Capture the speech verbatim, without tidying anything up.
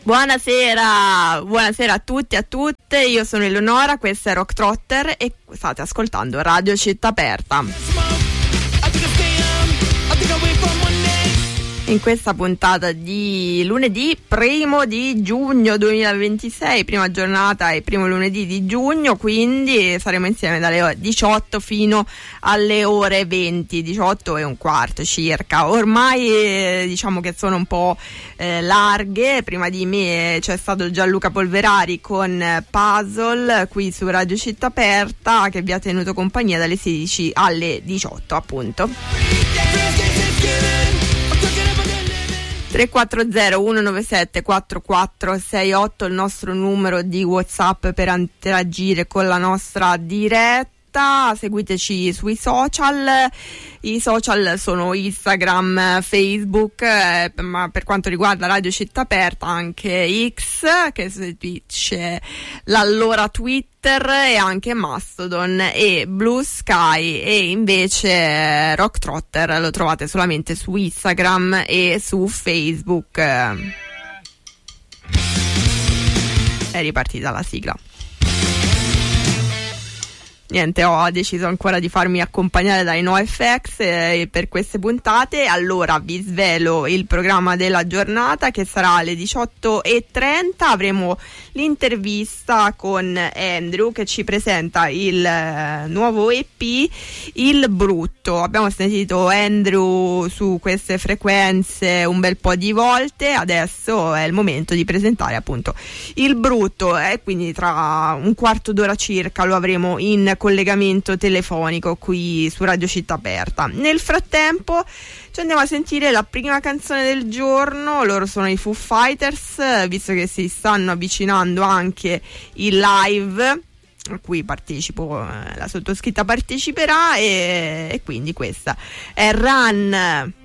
Buonasera, buonasera a tutti e a tutte, io sono Eleonora, questo è Rock Trotter e state ascoltando Radio Città Aperta. In questa puntata di lunedì primo di giugno duemilaventisei, prima giornata e primo lunedì di giugno, quindi saremo insieme dalle diciotto fino alle ore venti, diciotto e un quarto circa. Ormai eh, diciamo che sono un po' eh, larghe. Prima di me c'è stato Gianluca Polverari con Puzzle qui su Radio Città Aperta, che vi ha tenuto compagnia dalle sedici alle diciotto appunto. tre quattro zero uno nove sette quattro quattro sei otto il nostro numero di WhatsApp per interagire con la nostra diretta. Seguiteci sui social, i social sono Instagram, Facebook, eh, ma per quanto riguarda Radio Città Aperta anche X, che seguisce l'allora Twitter, e anche Mastodon e Blue Sky, e invece Rock Trotter lo trovate solamente su Instagram e su Facebook. È ripartita la sigla. Niente, ho deciso ancora di farmi accompagnare dai NoFX eh, per queste puntate. Allora vi svelo il programma della giornata, che sarà alle diciotto e trenta. Avremo l'intervista con Andrew, che ci presenta il eh, nuovo E P Il Brutto. Abbiamo sentito Andrew su queste frequenze un bel po' di volte, adesso è il momento di presentare appunto Il Brutto, e quindi tra un quarto d'ora circa lo avremo in collegamento telefonico qui su Radio Città Aperta. Nel frattempo ci andiamo a sentire la prima canzone del giorno. Loro sono i Foo Fighters, visto che si stanno avvicinando anche il live a cui partecipo, la sottoscritta parteciperà, e, e quindi questa è Run.